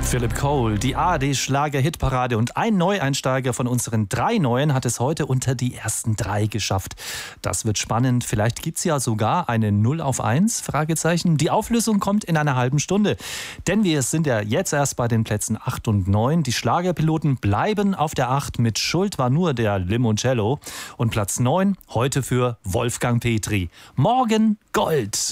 Philip Cole, die ARD-Schlager-Hitparade, und ein Neueinsteiger von unseren 3 Neuen hat es heute unter die ersten 3 geschafft. Das wird spannend. Vielleicht gibt es ja sogar eine 0 auf 1? Fragezeichen. Die Auflösung kommt in einer halben Stunde. Denn wir sind ja jetzt erst bei den Plätzen 8 und 9. Die Schlagerpiloten bleiben auf der 8. Mit Schuld war nur der Limoncello. Und Platz 9 heute für Wolfgang Petri. Morgen Gold.